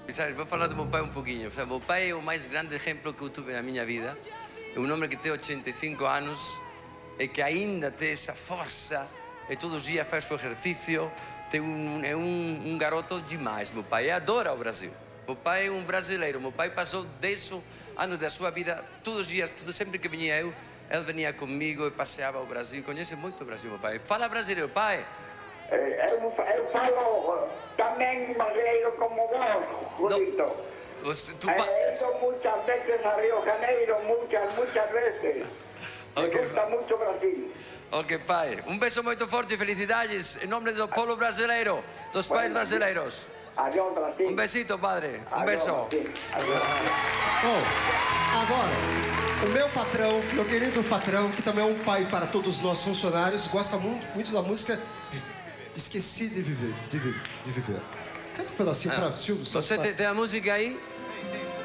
Sabe, vou falar do meu pai um pouquinho. Sabe, meu pai é o mais grande exemplo que eu tive na minha vida. É um homem que tem 85 anos e que ainda tem essa força e todos os dias faz o exercício. É um garoto demais, meu pai. E adora o Brasil. Meu pai é um brasileiro. Meu pai passou 10 anos da sua vida, todos os dias, sempre que vinha eu, ele vinha comigo e passeava o Brasil. Conhece muito o Brasil, meu pai. Fala brasileiro, pai. Eu falo também brasileiro como vos, Julito. He ido muchas veces a Río Janeiro, muchas veces. Me gusta mucho Brasil. Ok, pai. Um beijo muito forte e felicidades em nome do povo brasileiro, dos pais brasileiros. Adeus, Brasil. Um besito, padre. Um beijo. Bom, agora, o meu patrão, meu querido patrão, que também é um pai para todos nós funcionários, gosta muito da música Esqueci de Viver. Canta um pedacinho para Silvio. Você tem a música aí?